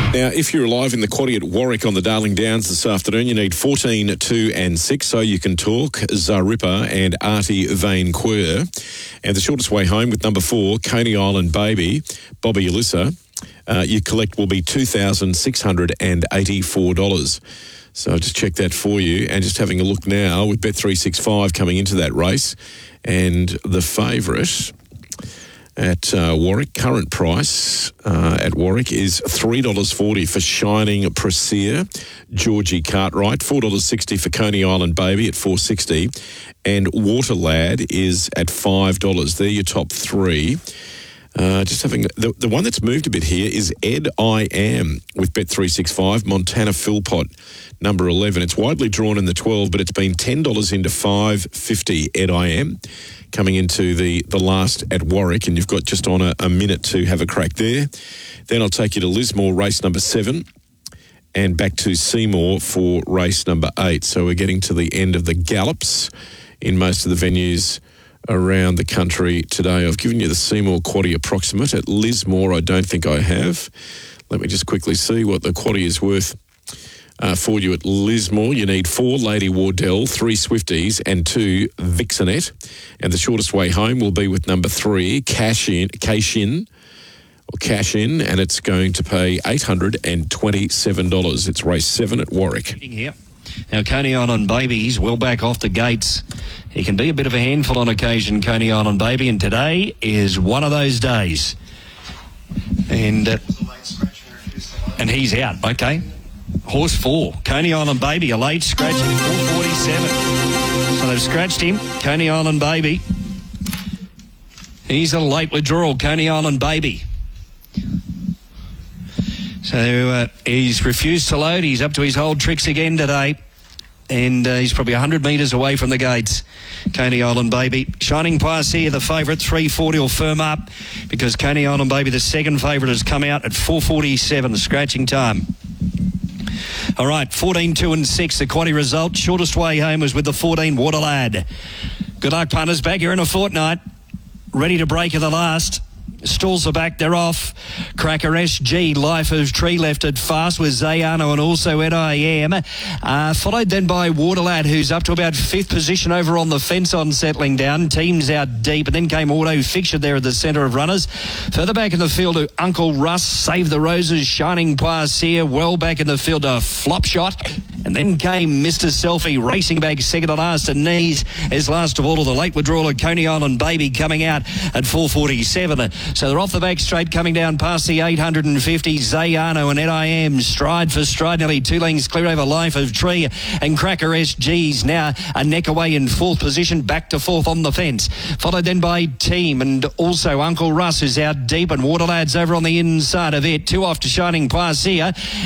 Now, if you're alive in the quaddie at Warwick on the Darling Downs this afternoon, you need 14, 2 and 6, So You Can Talk, Zarippa and Artie Vane Quer. And the shortest way home with number 4, Coney Island Baby, Bobby Alyssa. You collect will be $2,684. So just check that for you. And just having a look now with Bet365 coming into that race. And the favourite at Warwick, current price at Warwick is $3.40 for Shining Presea, Georgie Cartwright, $4.60 for Coney Island Baby at $4.60, and Water Lad is at $5. They're your top three. Just having the one that's moved a bit here is Ed I Am with Bet365, Montana Philpott, number 11. It's widely drawn in the 12, but it's been $10 into $5.50. Ed I Am coming into the last at Warwick, and you've got just on a minute to have a crack there. Then I'll take you to Lismore, race number 7, and back to Seymour for race number 8. So we're getting to the end of the gallops in most of the venues around the country today. I've given you the Seymour quaddie approximate. At Lismore, I don't think I have. Let me just quickly see what the quaddie is worth for you at Lismore. You need 4 Lady Wardell, 3 Swifties and 2 Vixenette. And the shortest way home will be with number 3, Cash In, and it's going to pay $827. It's race 7 at Warwick. Here. Now, Coney Island Baby, he's well back off the gates. He can be a bit of a handful on occasion, Coney Island Baby, and today is one of those days. And he's out, okay. Horse 4, Coney Island Baby, a late scratch at 4:47. So they've scratched him, Coney Island Baby. He's a late withdrawal, Coney Island Baby. So he's refused to load. He's up to his old tricks again today. And he's probably 100 metres away from the gates, Coney Island Baby. Shining Presea, the favourite, 3:40 will firm up because Coney Island Baby, the second favourite, has come out at 4:47, scratching time. All right, 14, 2 and 6, the quaddie result. Shortest way home was with the 14, Water Lad. Good luck, punters. Back here in a fortnight. Ready to break at the last. Stalls are back, they're off. Cracker SG, Life of Tree left it fast with Zayano and also Ed I Am. Followed then by Waterlad, who's up to about 5th position over on the fence on settling down. Teams out deep, and then came Auto Fiction there at the centre of runners. Further back in the field, Uncle Russ, Save the Roses, Shining Presea, well back in the field, a Flop Shot. And then came Mr. Selfie, racing back second to last, and Knees is last of all of the late withdrawal of Coney Island Baby coming out at 4:47. So they're off the back straight, coming down past the 850. Zayano and Ed I Am, stride for stride, nearly 2 lengths clear over Life of Tree. And Cracker SG's now a neck away in 4th position, back to 4th on the fence. Followed then by Team and also Uncle Russ, who's out deep, and Waterlad's over on the inside of it. 2 off to Shining Presea.